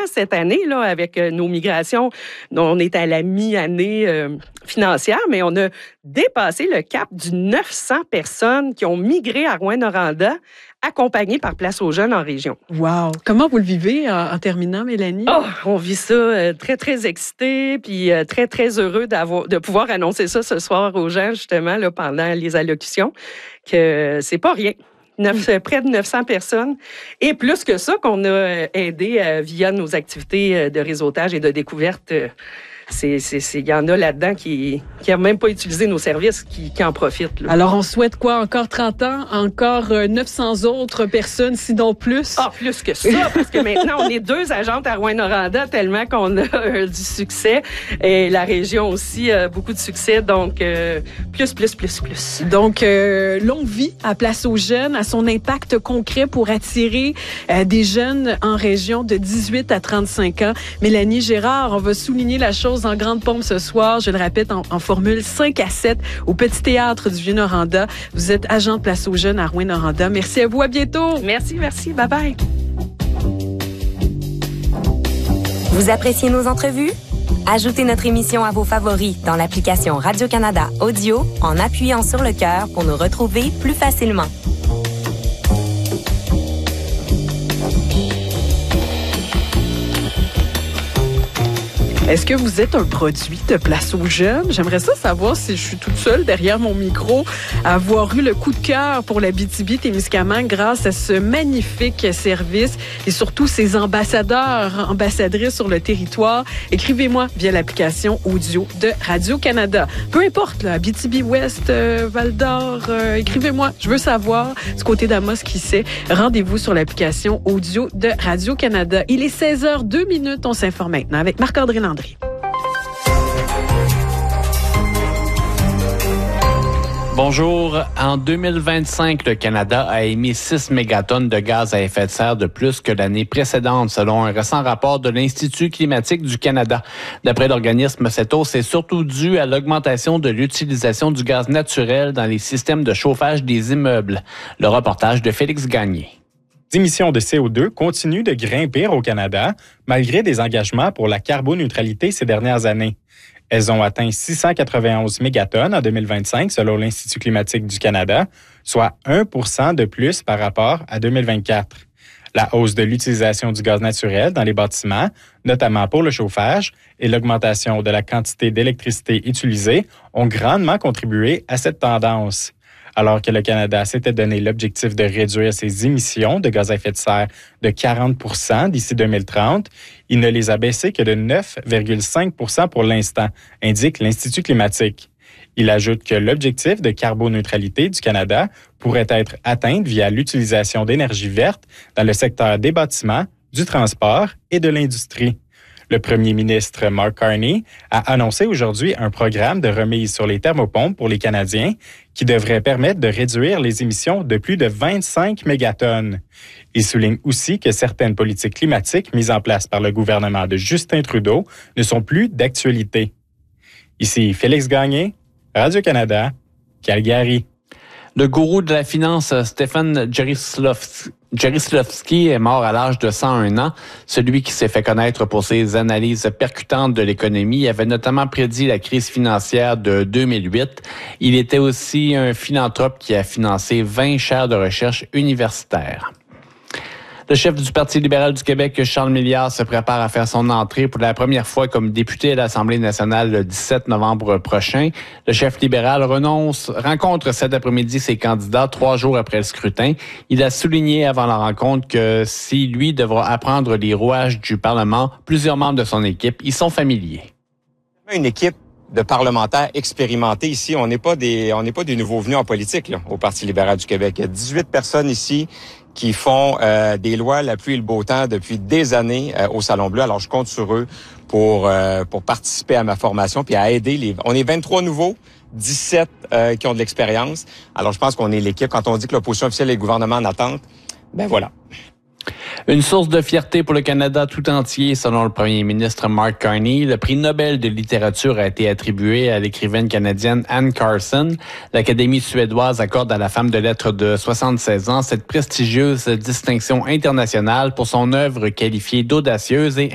cette année, là, avec nos migrations. On est à la mi-année financière, mais on a dépassé le cap du 900 personnes qui ont migré à Rouyn-Noranda, accompagnées par Place aux jeunes en région. Wow! Comment vous le vivez en terminant, Mélanie? Oh, on vit ça très, très excité, puis très, très heureux de pouvoir annoncer ça ce soir aux gens, justement, là, pendant les allocutions, que c'est pas rien. Près de 900 personnes. Et plus que ça, qu'on a aidé via nos activités de réseautage et de découverte. Il y en a là-dedans qui n'ont même pas utilisé nos services, qui en profitent. Là. Alors, on souhaite quoi? Encore 30 ans? Encore 900 autres personnes, sinon plus? Ah, plus que ça, parce que maintenant, on est 2 agentes à Rouyn-Noranda tellement qu'on a du succès. Et la région aussi a beaucoup de succès. Donc, plus. Donc, longue vie à Place aux jeunes, à son impact concret pour attirer des jeunes en région de 18 à 35 ans. Mélanie Gérard, on va souligner la chose en grande pompe ce soir, je le répète, en formule 5 à 7 au Petit Théâtre du Vieux-Noranda. Vous êtes agent de Place aux jeunes à Rouyn-Noranda. Merci à vous, à bientôt. Merci. Bye bye. Vous appréciez nos entrevues? Ajoutez notre émission à vos favoris dans l'application Radio-Canada Audio en appuyant sur le cœur pour nous retrouver plus facilement. Est-ce que vous êtes un produit de Place aux jeunes? J'aimerais ça savoir si je suis toute seule derrière mon micro à avoir eu le coup de cœur pour l'Abitibi-Témiscamingue grâce à ce magnifique service et surtout ses ambassadeurs, ambassadrices sur le territoire. Écrivez-moi via l'application audio de Radio-Canada. Peu importe, là, Abitibi-Ouest, Val-d'Or, écrivez-moi. Je veux savoir, du côté d'Amos qui sait. Rendez-vous sur l'application audio de Radio-Canada. Il est 16h02. On s'informe maintenant avec Marc-André Landry. Bonjour. En 2025, le Canada a émis 6 mégatonnes de gaz à effet de serre de plus que l'année précédente, selon un récent rapport de l'Institut climatique du Canada. D'après l'organisme, cette hausse est surtout due à l'augmentation de l'utilisation du gaz naturel dans les systèmes de chauffage des immeubles. Le reportage de Félix Gagné. Les émissions de CO2 continuent de grimper au Canada, malgré des engagements pour la carboneutralité ces dernières années. Elles ont atteint 691 mégatonnes en 2025, selon l'Institut climatique du Canada, soit 1% de plus par rapport à 2024. La hausse de l'utilisation du gaz naturel dans les bâtiments, notamment pour le chauffage, et l'augmentation de la quantité d'électricité utilisée ont grandement contribué à cette tendance. Alors que le Canada s'était donné l'objectif de réduire ses émissions de gaz à effet de serre de 40 % d'ici 2030, il ne les a baissées que de 9,5 % pour l'instant, indique l'Institut climatique. Il ajoute que l'objectif de carboneutralité du Canada pourrait être atteint via l'utilisation d'énergie verte dans le secteur des bâtiments, du transport et de l'industrie. Le premier ministre Mark Carney a annoncé aujourd'hui un programme de remise sur les thermopompes pour les Canadiens qui devrait permettre de réduire les émissions de plus de 25 mégatonnes. Il souligne aussi que certaines politiques climatiques mises en place par le gouvernement de Justin Trudeau ne sont plus d'actualité. Ici Félix Gagné, Radio-Canada, Calgary. Le gourou de la finance, Stefan Jerislowski, est mort à l'âge de 101 ans. Celui qui s'est fait connaître pour ses analyses percutantes de l'économie avait notamment prédit la crise financière de 2008. Il était aussi un philanthrope qui a financé 20 chaires de recherche universitaires. Le chef du Parti libéral du Québec, Charles Milliard, se prépare à faire son entrée pour la première fois comme député à l'Assemblée nationale le 17 novembre prochain. Le chef libéral rencontre cet après-midi ses candidats 3 jours après le scrutin. Il a souligné avant la rencontre que si lui devra apprendre les rouages du Parlement, plusieurs membres de son équipe y sont familiers. Une équipe de parlementaires expérimentés ici. On n'est pas des nouveaux venus en politique là, au Parti libéral du Québec. Il y a 18 personnes ici qui font des lois la pluie et le beau temps depuis des années au Salon Bleu. Alors, je compte sur eux pour participer à ma formation puis à aider On est 23 nouveaux, 17 qui ont de l'expérience. Alors, je pense qu'on est l'équipe. Quand on dit que l'opposition officielle et le gouvernement en attente, ben voilà. Une source de fierté pour le Canada tout entier, selon le premier ministre Mark Carney. Le prix Nobel de littérature a été attribué à l'écrivaine canadienne Anne Carson. L'Académie suédoise accorde à la femme de lettres de 76 ans cette prestigieuse distinction internationale pour son œuvre qualifiée d'audacieuse et